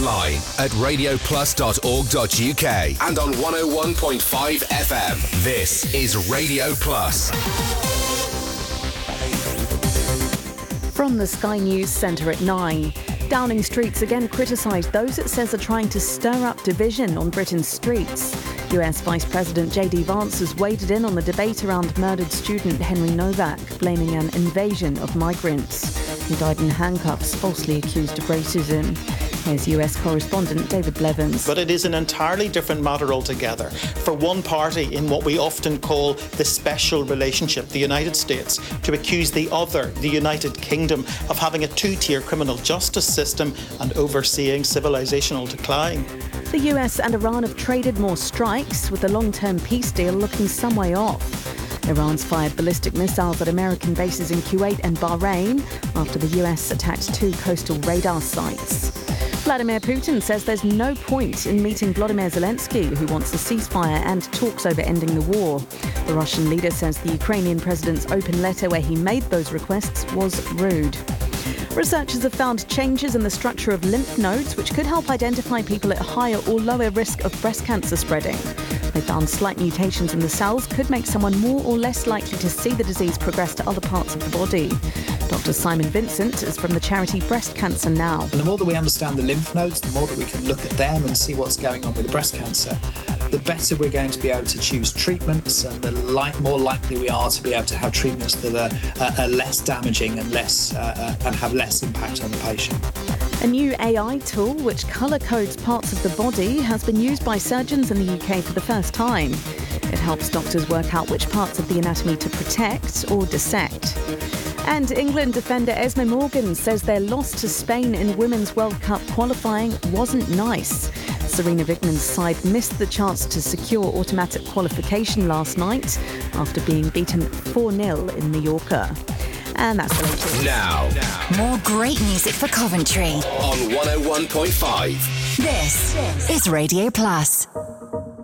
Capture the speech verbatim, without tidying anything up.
online at radio plus dot org dot u k and on one oh one point five F M. This is Radio Plus. From the Sky News Centre at nine. Downing Street's again criticised those it says are trying to stir up division on Britain's streets. U S Vice President J D Vance has waded in on the debate around murdered student Henry Novak, blaming an invasion of migrants. He died in handcuffs, falsely accused of racism. Here's U S correspondent David Blevins. But it is an entirely different matter altogether. For one party in what we often call the special relationship, the United States, to accuse the other, the United Kingdom, of having a two-tier criminal justice system and overseeing civilizational decline. The U S and Iran have traded more strikes, with the long-term peace deal looking some way off. Iran's fired ballistic missiles at American bases in Kuwait and Bahrain after the U S attacked two coastal radar sites. Vladimir Putin says there's no point in meeting Volodymyr Zelensky, who wants a ceasefire and talks over ending the war. The Russian leader says the Ukrainian president's open letter where he made those requests was rude. Researchers have found changes in the structure of lymph nodes which could help identify people at higher or lower risk of breast cancer spreading. They found slight mutations in the cells could make someone more or less likely to see the disease progress to other parts of the body. Doctor Simon Vincent is from the charity Breast Cancer Now. And the more that we understand the lymph nodes, the more that we can look at them and see what's going on with the breast cancer, the better we're going to be able to choose treatments, and the li- more likely we are to be able to have treatments that are, uh, are less damaging and less uh, uh, and have less impact on the patient. A new A I tool which colour codes parts of the body has been used by surgeons in the U K for the first time. It helps doctors work out which parts of the anatomy to protect or dissect. And England defender Esme Morgan says their loss to Spain in Women's World Cup qualifying wasn't nice. Serena Vigman's side missed the chance to secure automatic qualification last night after being beaten four nil in Mallorca. And that's the latest. Now, more great music for Coventry on one oh one point five. This is Radio Plus.